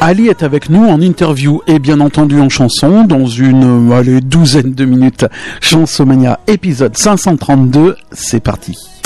Ali est avec nous en interview et bien entendu en chanson dans une douzaine de minutes. Chansomania épisode 532, c'est parti.